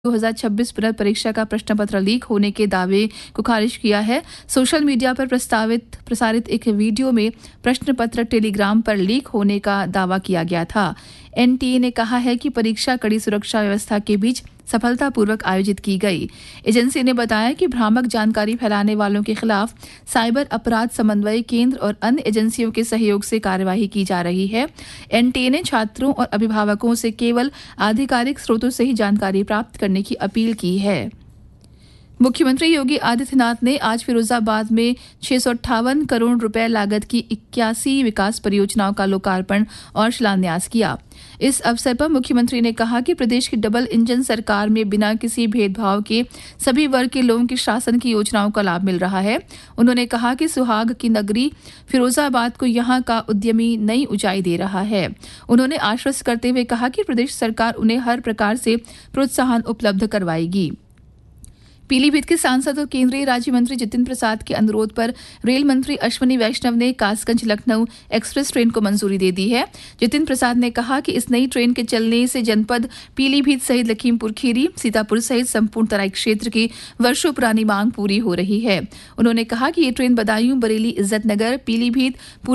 2026 पुनर्परीक्षा का प्रश्न पत्र लीक होने के दावे को खारिज किया है। सोशल मीडिया पर प्रसारित एक वीडियो में प्रश्न पत्र टेलीग्राम पर लीक होने का दावा किया गया था। एनटीए ने कहा है कि परीक्षा कड़ी सुरक्षा व्यवस्था के बीच सफलतापूर्वक आयोजित की गई। एजेंसी ने बताया कि भ्रामक जानकारी फैलाने वालों के खिलाफ साइबर अपराध समन्वय केंद्र और अन्य एजेंसियों के सहयोग से कार्यवाही की जा रही है। एनटीए ने छात्रों और अभिभावकों से केवल आधिकारिक स्रोतों से ही जानकारी प्राप्त करने की अपील की है। मुख्यमंत्री योगी आदित्यनाथ ने आज फिरोजाबाद में 658 करोड़ रुपए लागत की 81 विकास परियोजनाओं का लोकार्पण और शिलान्यास किया। इस अवसर पर मुख्यमंत्री ने कहा कि प्रदेश की डबल इंजन सरकार में बिना किसी भेदभाव के सभी वर्ग के लोगों की शासन की योजनाओं का लाभ मिल रहा है। उन्होंने कहा कि सुहाग की नगरी फिरोजाबाद को यहां का उद्यमी नई ऊंचाई दे रहा है। उन्होंने आश्वस्त करते हुए कहा कि प्रदेश सरकार उन्हें हर प्रकार से प्रोत्साहन उपलब्ध करवाएगी। पीलीभीत के सांसद और केंद्रीय राज्य मंत्री जितिन प्रसाद के अनुरोध पर रेल मंत्री अश्विनी वैष्णव ने कासगंज लखनऊ एक्सप्रेस ट्रेन को मंजूरी दे दी है। जितिन प्रसाद ने कहा कि इस नई ट्रेन के चलने से जनपद पीलीभीत सहित लखीमपुर खीरी, सीतापुर सहित संपूर्ण तराई क्षेत्र की वर्षों पुरानी मांग पूरी हो रही है। उन्होंने कहा कि ये ट्रेन बदायूं, बरेली, इज्जतनगर, पीलीभीत,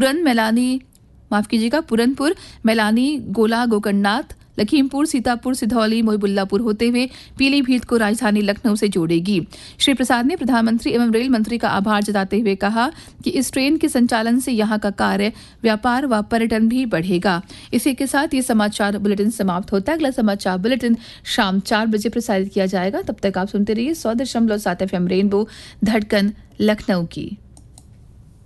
पुरनपुर, मैलानी, गोला, गोकर्णनाथ, लखीमपुर, सीतापुर, सिधौली, मोहिबुल्लापुर होते हुए पीलीभीत को राजधानी लखनऊ से जोड़ेगी। श्री प्रसाद ने प्रधानमंत्री एवं रेल मंत्री का आभार जताते हुए कहा कि इस ट्रेन के संचालन से यहां का कार्य, व्यापार व पर्यटन भी बढ़ेगा। इसी के साथ ये समाचार बुलेटिन समाप्त होता है। अगला समाचार बुलेटिन शाम 4 बजे प्रसारित किया जाएगा। तब तक आप सुनते रहिए 100.7 FM रेनबो धड़कन लखनऊ की।